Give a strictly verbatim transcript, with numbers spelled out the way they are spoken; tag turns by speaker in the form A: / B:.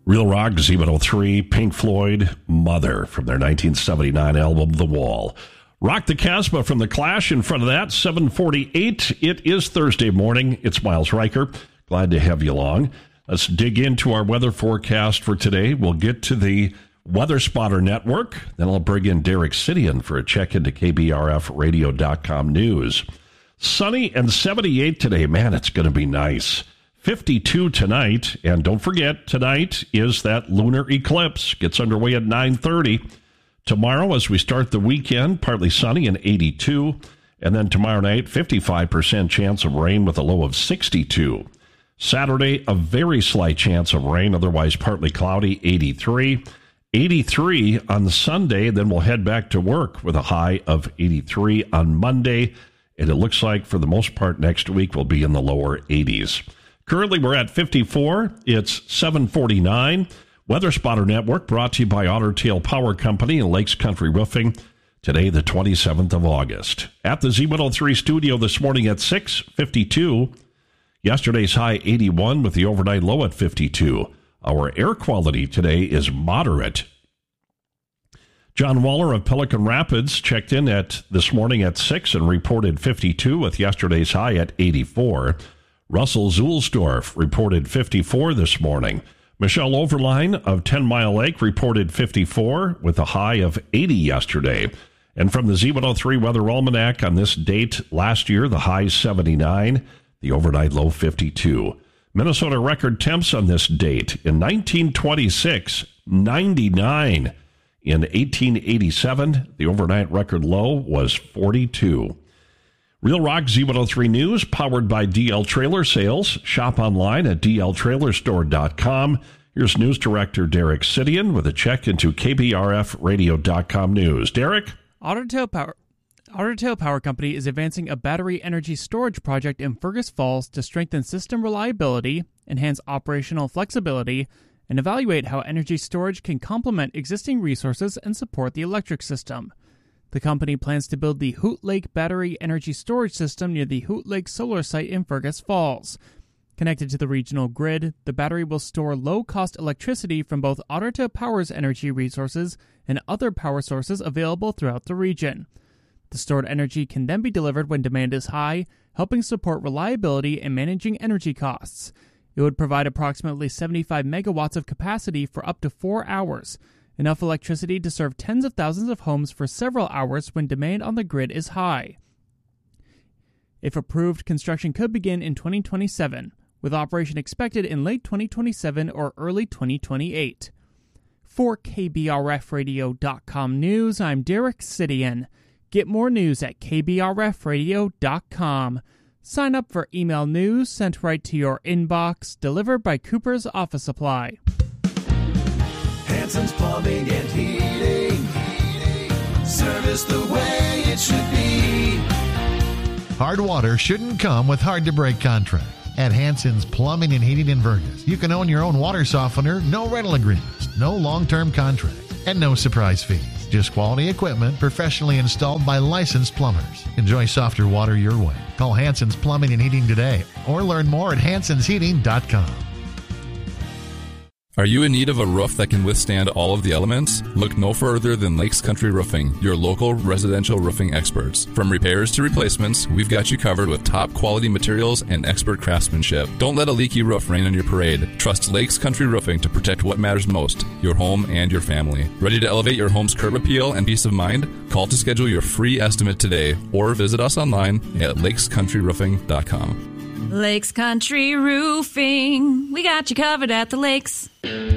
A: Real Rock, Z one oh three, Pink Floyd, Mother, from their nineteen seventy-nine album, The Wall. Rock the Casbah from The Clash in front of that, seven forty-eight. It is Thursday morning. It's Miles Riker. Glad to have you along. Let's dig into our weather forecast for today. We'll get to the Weather Spotter Network. Then I'll bring in Derek Sidian for a check into K B R F radio dot com news. Sunny and seventy-eight today. Man, it's going to be nice. fifty-two tonight. And don't forget, tonight is that lunar eclipse. Gets underway at nine thirty. Tomorrow, as we start the weekend, partly sunny and eighty-two. And then tomorrow night, fifty-five percent chance of rain with a low of sixty-two. Saturday, a very slight chance of rain, otherwise partly cloudy, eighty-three. eighty-three on Sunday, then we'll head back to work with a high of eighty-three on Monday. And it looks like for the most part next week we'll be in the lower eighties. Currently we're at fifty-four. It's seven forty-nine. Weather Spotter Network brought to you by Otter Tail Power Company and Lakes Country Roofing. Today, the twenty-seventh of August. At the Z one oh three studio this morning at six fifty-two. Yesterday's high eighty-one with the overnight low at fifty-two. Our air quality today is moderate. John Waller of Pelican Rapids checked in at this morning at six and reported fifty-two with yesterday's high at eighty-four. Russell Zulsdorf reported fifty-four this morning. Michelle Overline of Ten Mile Lake reported fifty-four with a high of eighty yesterday. And from the Z one oh three Weather Almanac on this date last year, the high seventy-nine, the overnight low fifty-two. Minnesota record temps on this date in nineteen twenty-six, ninety-nine. In eighteen eighty-seven, the overnight record low was forty-two. Real Rock Z one oh three News, powered by D L Trailer Sales. Shop online at d l trailer store dot com. Here's News Director Derek Sidian with a check into K B R F radio dot com news. Derek?
B: Otter Tail Power, Otter Tail Power Company is advancing a battery energy storage project in Fergus Falls to strengthen system reliability, enhance operational flexibility, and evaluate how energy storage can complement existing resources and support the electric system. The company plans to build the Hoot Lake Battery Energy Storage System near the Hoot Lake Solar Site in Fergus Falls. Connected to the regional grid, the battery will store low-cost electricity from both Otter Tail Power's energy resources and other power sources available throughout the region. The stored energy can then be delivered when demand is high, helping support reliability and managing energy costs. It would provide approximately seventy-five megawatts of capacity for up to four hours, enough electricity to serve tens of thousands of homes for several hours when demand on the grid is high. If approved, construction could begin in twenty twenty-seven, with operation expected in late twenty twenty-seven or early twenty twenty-eight. For K B R F radio dot com news, I'm Derek Sidian. Get more news at k b r f radio dot com. Sign up for email news sent right to your inbox, delivered by Cooper's Office Supply.
C: Hanson's Plumbing and Heating. Service the way it should be.
D: Hard water shouldn't come with hard-to-break contracts. At Hanson's Plumbing and Heating in Fergus, you can own your own water softener, no rental agreements, no long-term contract, and no surprise fees. Just quality equipment professionally installed by licensed plumbers. Enjoy softer water your way. Call Hanson's Plumbing and Heating today or learn more at hansons heating dot com.
E: Are you in need of a roof that can withstand all of the elements? Look no further than Lakes Country Roofing, your local residential roofing experts. From repairs to replacements, we've got you covered with top quality materials and expert craftsmanship. Don't let a leaky roof rain on your parade. Trust Lakes Country Roofing to protect what matters most, your home and your family. Ready to elevate your home's curb appeal and peace of mind? Call to schedule your free estimate today or visit us online at lakes country roofing dot com.
F: Lakes Country Roofing. We got you covered at the lakes.